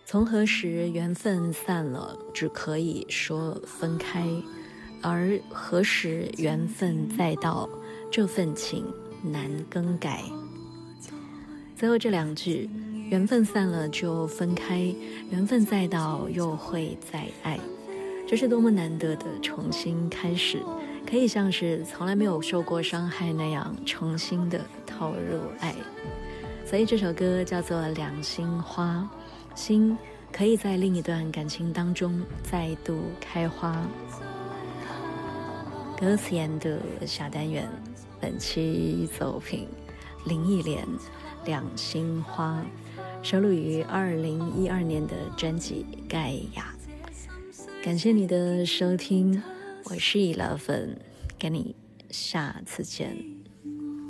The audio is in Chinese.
从何时缘分散了，只可以说分开，而何时缘分再到，这份情难更改。最后这两句，缘分散了就分开，缘分再到又会再爱，这是多么难得的重新开始，可以像是从来没有受过伤害那样重新的投入爱。所以这首歌叫做《两心花》，心可以在另一段感情当中再度开花。歌词研读小单元，本期作品林忆莲《两心花》，收录于2012年的专辑《盖亚》。感谢你的收听，我是11，跟你下次见。